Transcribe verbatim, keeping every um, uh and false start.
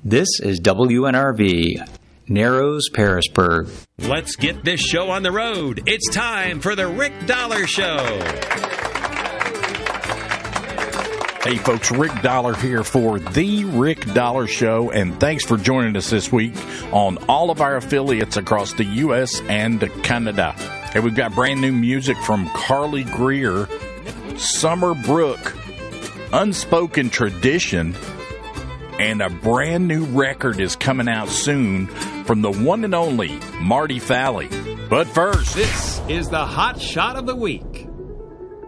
This is W N R V, Narrows, Parisburg. Let's get this show on the road. It's time for the Rick Dollar Show. Hey, folks, Rick Dollar here for the Rick Dollar Show, and thanks for joining us this week on all of our affiliates across the U S and Canada. Hey, we've got brand new music from Carly Greer, Summer Brook, Unspoken Tradition, and a brand new record is coming out soon from the one and only Marty Falley. But first, this is the Hot Shot of the Week.